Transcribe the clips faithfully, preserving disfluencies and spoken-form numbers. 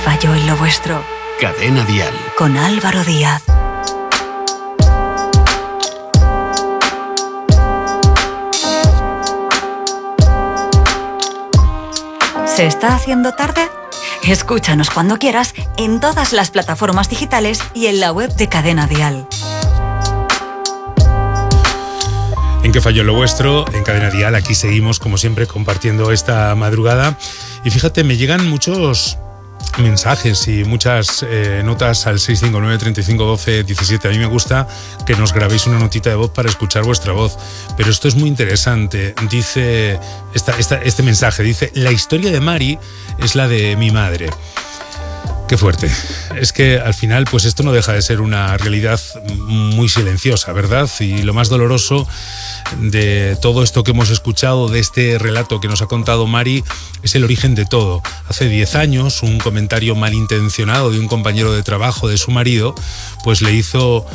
falló en lo vuestro? Cadena Dial. Con Álvaro Díaz. ¿Se está haciendo tarde? Escúchanos cuando quieras en todas las plataformas digitales y en la web de Cadena Dial. En qué falló lo vuestro, en Cadena Dial, aquí seguimos como siempre compartiendo esta madrugada. Y fíjate, me llegan muchos mensajes y muchas eh, notas al seis cinco nueve, treinta y cinco, doce, diecisiete. A mí me gusta que nos grabéis una notita de voz para escuchar vuestra voz, pero esto es muy interesante. Dice esta, esta, este mensaje, dice: la historia de Mari es la de mi madre. Qué fuerte. Es que al final pues esto no deja de ser una realidad muy silenciosa, ¿verdad? Y lo más doloroso de todo esto que hemos escuchado, de este relato que nos ha contado Mari, es el origen de todo. Hace diez años, un comentario malintencionado de un compañero de trabajo de su marido, pues le hizo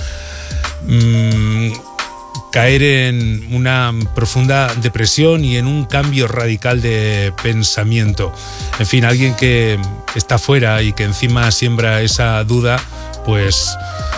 mmm, caer en una profunda depresión y en un cambio radical de pensamiento. En fin, alguien que está fuera y que encima siembra esa duda, pues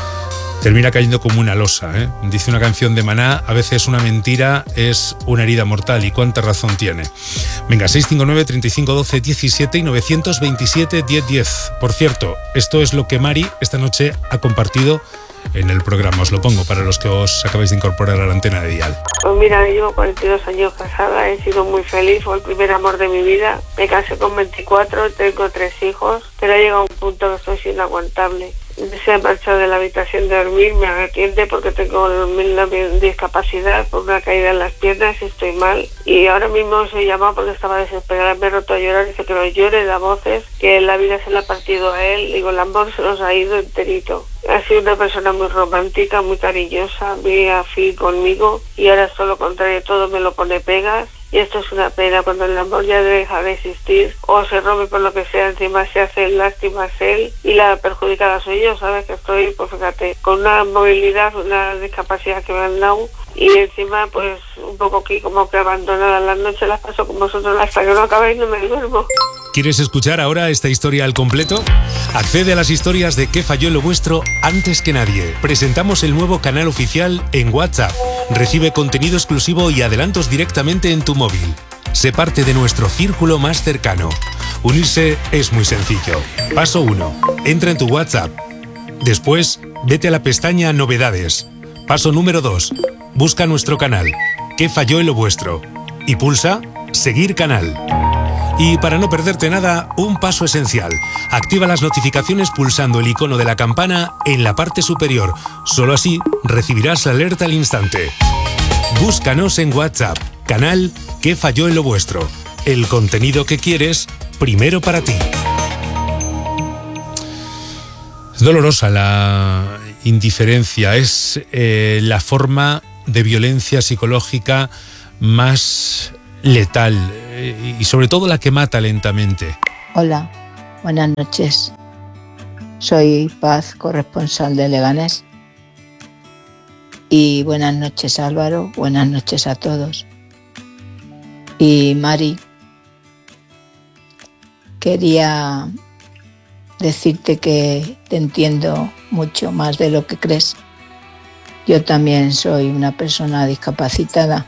termina cayendo como una losa, ¿eh? Dice una canción de Maná: a veces una mentira es una herida mortal. ¿Y cuánta razón tiene? Venga, seis cinco nueve, treinta y cinco, doce, diecisiete y novecientos veintisiete, diez, diez. Por cierto, esto es lo que Mari esta noche ha compartido en el programa. Os lo pongo para los que os acabáis de incorporar a la antena de Dial. Pues mira, llevo cuarenta y dos años casada, he sido muy feliz, fue el primer amor de mi vida. Me casé con veinticuatro, tengo tres hijos, pero ha llegado un punto que estoy inaguantable. Se ha marchado de la habitación de dormir, me arrepiente porque tengo una discapacidad por una caída en las piernas y estoy mal. Y ahora mismo se llama porque estaba desesperada, me he roto a llorar, dice que no llore, da voces, que la vida se le ha partido a él. Digo, el amor se nos ha ido enterito. Ha sido una persona muy romántica, muy cariñosa, muy afín conmigo, y ahora es todo lo contrario, todo me lo pone pegas. Y esto es una pena, cuando el amor ya deja de existir o se rompe por lo que sea, encima se hace lástimas él y la perjudicada soy yo, ¿sabes? Que estoy, pues fíjate, con una movilidad, una discapacidad que me han dado, y encima pues un poco aquí como que abandonada. Las noches las paso con vosotros hasta que no acabéis, no me duermo. ¿Quieres escuchar ahora esta historia al completo? Accede a las historias de Qué falló lo vuestro antes que nadie. Presentamos el nuevo canal oficial en WhatsApp. Recibe contenido exclusivo y adelantos directamente en tu móvil. Sé parte de nuestro círculo más cercano. Unirse es muy sencillo. Paso uno. Entra en tu WhatsApp. Después, vete a la pestaña Novedades. Paso número dos. Busca nuestro canal. ¿Qué falló en lo vuestro? Y pulsa Seguir canal. Y para no perderte nada, un paso esencial. Activa las notificaciones pulsando el icono de la campana en la parte superior. Solo así recibirás la alerta al instante. Búscanos en WhatsApp. Canal ¿Qué falló en lo vuestro? El contenido que quieres, primero para ti. Es dolorosa la indiferencia. Es eh, la forma de violencia psicológica más letal eh, y sobre todo la que mata lentamente. Hola, buenas noches. Soy Paz, corresponsal de Leganés. Y buenas noches, Álvaro, buenas noches a todos. Y Mari, quería decirte que te entiendo mucho más de lo que crees. Yo también soy una persona discapacitada.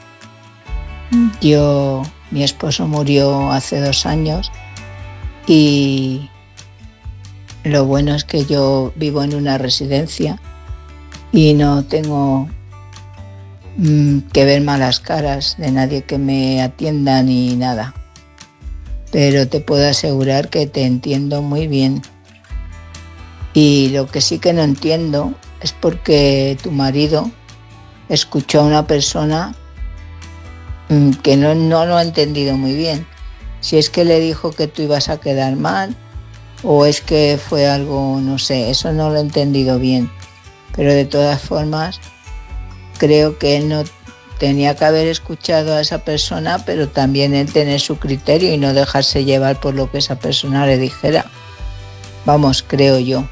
Yo, mi esposo murió hace dos años y lo bueno es que yo vivo en una residencia y no tengo mmm, que ver malas caras de nadie que me atienda ni nada. Pero te puedo asegurar que te entiendo muy bien. Y lo que sí que no entiendo es porque tu marido escuchó a una persona que no, no lo ha entendido muy bien. Si es que le dijo que tú ibas a quedar mal o es que fue algo, no sé, eso no lo he entendido bien. Pero de todas formas, creo que él no tenía que haber escuchado a esa persona, pero también él tener su criterio y no dejarse llevar por lo que esa persona le dijera. Vamos, creo yo.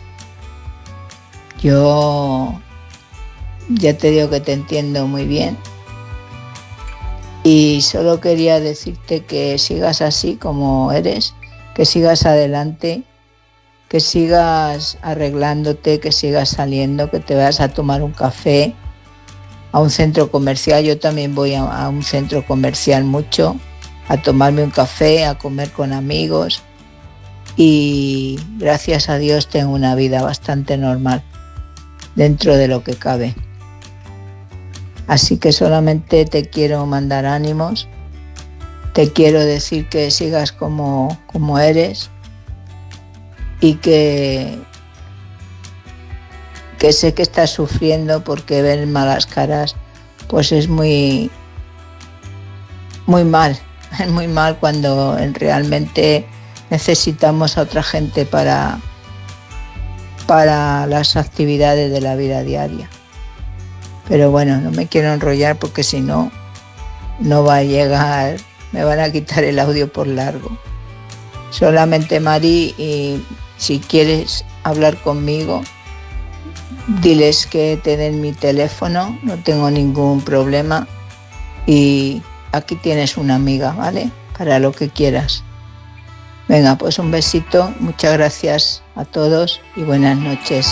Yo ya te digo que te entiendo muy bien. Y solo quería decirte que sigas así como eres que sigas adelante, que sigas arreglándote, que sigas saliendo, que te vayas a tomar un café a un centro comercial. Yo también voy a, a un centro comercial mucho, a tomarme un café, a comer con amigos, y gracias a Dios tengo una vida bastante normal dentro de lo que cabe. Así que solamente te quiero mandar ánimos, te quiero decir que sigas como, como eres, y que, que sé que estás sufriendo, porque ver malas caras pues es muy, muy mal, es muy mal cuando realmente necesitamos a otra gente para, para las actividades de la vida diaria. Pero bueno, no me quiero enrollar porque si no, no va a llegar, me van a quitar el audio por largo. Solamente, Mari, y si quieres hablar conmigo, diles que te den mi teléfono, no tengo ningún problema, y aquí tienes una amiga, ¿vale? Para lo que quieras. Venga, pues un besito, muchas gracias a todos y buenas noches.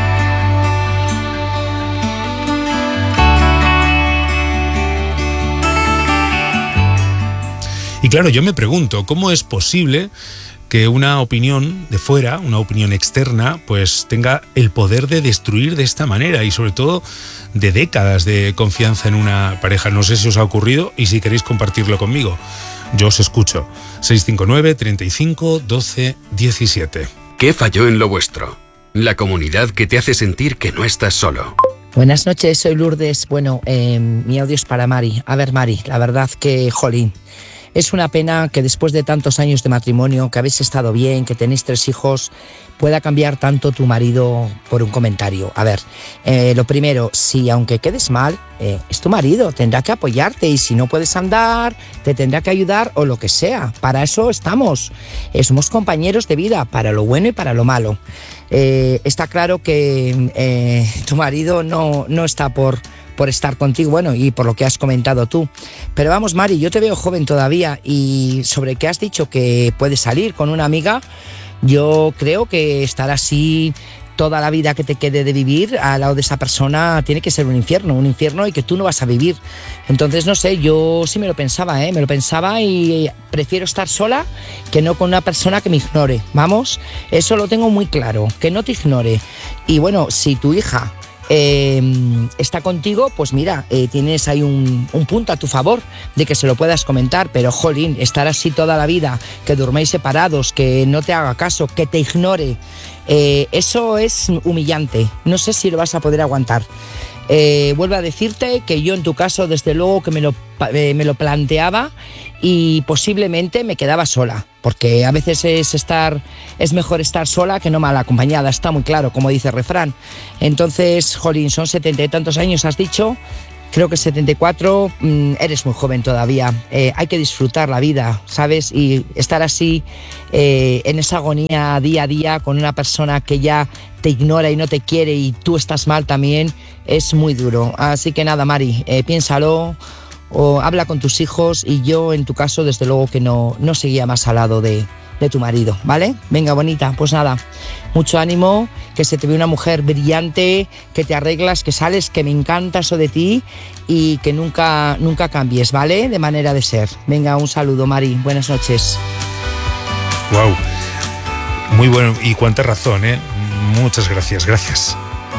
Y claro, yo me pregunto, ¿cómo es posible que una opinión de fuera, una opinión externa, pues tenga el poder de destruir de esta manera, y sobre todo de décadas de confianza en una pareja? No sé si os ha ocurrido y si queréis compartirlo conmigo. Yo os escucho. seis cinco nueve, treinta y cinco, doce, diecisiete. ¿Qué falló en lo vuestro? La comunidad que te hace sentir que no estás solo. Buenas noches, soy Lourdes. Bueno, eh, mi audio es para Mari. A ver, Mari, la verdad que, jolín, es una pena que después de tantos años de matrimonio, que habéis estado bien, que tenéis tres hijos, pueda cambiar tanto tu marido por un comentario. A ver, eh, lo primero, si aunque quedes mal, eh, es tu marido, tendrá que apoyarte, y si no puedes andar, te tendrá que ayudar o lo que sea. Para eso estamos. Eh, somos compañeros de vida, para lo bueno y para lo malo. Eh, está claro que eh, tu marido no, no está por... por estar contigo, bueno, y por lo que has comentado tú. Pero vamos, Mari, yo te veo joven todavía, y sobre que has dicho que puedes salir con una amiga, yo creo que estar así toda la vida que te quede de vivir al lado de esa persona tiene que ser un infierno, un infierno y que tú no vas a vivir. Entonces, no sé, yo sí me lo pensaba, ¿eh? Me lo pensaba, y prefiero estar sola que no con una persona que me ignore. Vamos, eso lo tengo muy claro, que no te ignore. Y bueno, si tu hija Eh, está contigo, pues mira, eh, tienes ahí un, un punto a tu favor de que se lo puedas comentar, pero jolín, estar así toda la vida, que durmáis separados, que no te haga caso, que te ignore, eh, eso es humillante, no sé si lo vas a poder aguantar. Eh, vuelvo a decirte que yo en tu caso desde luego que me lo, eh, me lo planteaba, y posiblemente me quedaba sola, porque a veces es estar es mejor estar sola que no mal acompañada, está muy claro, como dice el refrán. Entonces, jolín, son setenta y tantos años, has dicho, creo que setenta y cuatro, mmm, eres muy joven todavía, eh, hay que disfrutar la vida, ¿sabes? Y estar así eh, en esa agonía día a día con una persona que ya te ignora y no te quiere, y tú estás mal también, es muy duro. Así que nada, Mari, eh, piénsalo, o habla con tus hijos, y yo en tu caso desde luego que no, no seguía más al lado de, de tu marido, ¿vale? Venga, bonita, pues nada, mucho ánimo, que se te ve una mujer brillante, que te arreglas, que sales, que me encanta eso de ti, y que nunca, nunca cambies, ¿vale? De manera de ser. Venga, un saludo, Mari, buenas noches. Wow, muy bueno, y cuánta razón, ¿eh? Muchas gracias, gracias.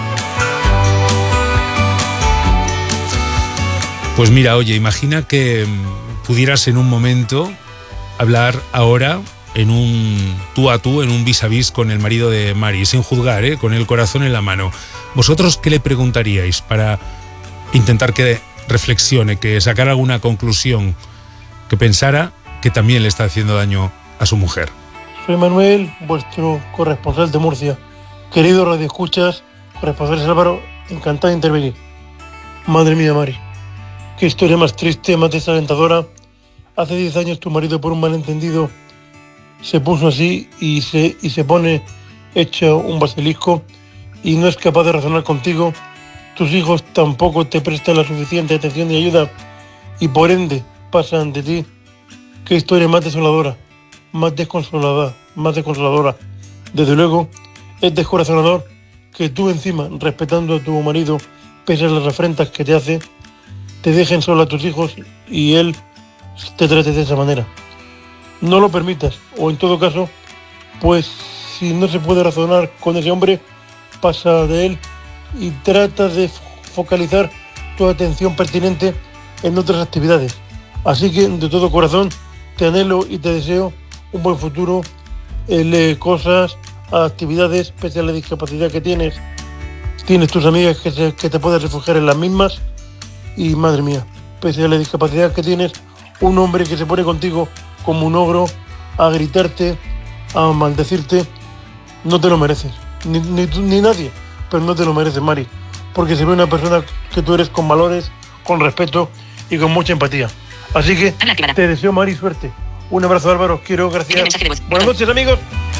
Pues mira, oye, imagina que pudieras en un momento hablar ahora en un tú a tú, en un vis a vis con el marido de Mari, sin juzgar, ¿eh? Con el corazón en la mano. ¿Vosotros qué le preguntaríais para intentar que reflexione, que sacara alguna conclusión, que pensara que también le está haciendo daño a su mujer? Soy Manuel, vuestro corresponsal de Murcia. Querido Radio Escuchas, corresponsal Álvaro, encantado de intervenir. Madre mía, Mari, qué historia más triste, más desalentadora. Hace diez años tu marido, por un malentendido, se puso así y se, y se pone hecho un basilisco y no es capaz de razonar contigo. Tus hijos tampoco te prestan la suficiente atención y ayuda, y por ende pasan de ti. Qué historia más desoladora. más desconsolada, más desconsoladora. Desde luego, es descorazonador que tú encima, respetando a tu marido, pese a las afrentas que te hace, te dejen solo a tus hijos y él te trate de esa manera. No lo permitas, o en todo caso, pues si no se puede razonar con ese hombre, pasa de él y trata de focalizar tu atención pertinente en otras actividades. Así que de todo corazón te anhelo y te deseo un buen futuro. Eh, lee cosas, actividades, pese a la discapacidad que tienes. Tienes tus amigas que, se, que te puedes refugiar en las mismas. Y madre mía, pese a la discapacidad que tienes, un hombre que se pone contigo como un ogro a gritarte, a maldecirte, no te lo mereces. Ni, ni, ni nadie, pero no te lo mereces, Mari. Porque se ve una persona que tú eres con valores, con respeto y con mucha empatía. Así que te deseo, Mari, suerte. Un abrazo, Álvaro. Quiero, gracias. Buenas noches, amigos.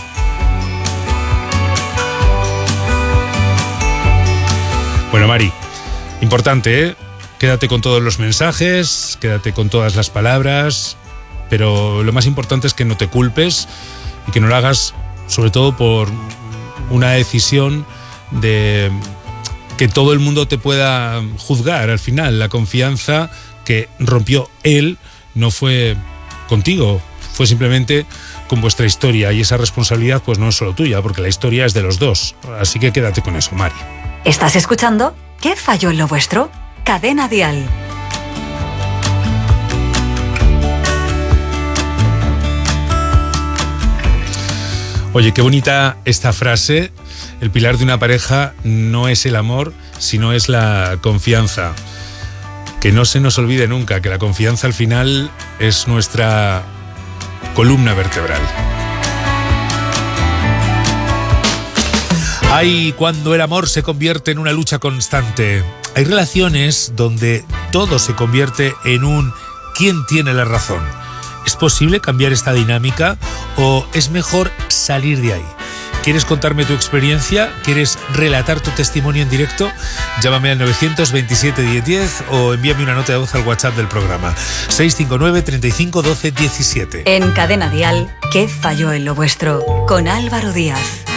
Bueno, Mari, importante, ¿eh? Quédate con todos los mensajes, quédate con todas las palabras, pero lo más importante es que no te culpes y que no lo hagas, sobre todo por una decisión de que todo el mundo te pueda juzgar. Al final, la confianza que rompió él no fue contigo, fue simplemente con vuestra historia, y esa responsabilidad pues no es solo tuya, porque la historia es de los dos. Así que quédate con eso, Mari. ¿Estás escuchando? ¿Qué falló en lo vuestro? Cadena Dial. Oye, qué bonita esta frase. El pilar de una pareja no es el amor, sino es la confianza. Que no se nos olvide nunca que la confianza al final es nuestra columna vertebral. Hay cuando el amor se convierte en una lucha constante. Hay relaciones donde todo se convierte en un ¿quién tiene la razón? ¿Es posible cambiar esta dinámica o es mejor salir de ahí? ¿Quieres contarme tu experiencia? ¿Quieres relatar tu testimonio en directo? Llámame al nueve dos siete, diez diez o envíame una nota de voz al WhatsApp del programa seis cinco nueve, treinta y cinco, doce, diecisiete. En Cadena Dial, ¿qué falló en lo vuestro? Con Álvaro Díaz.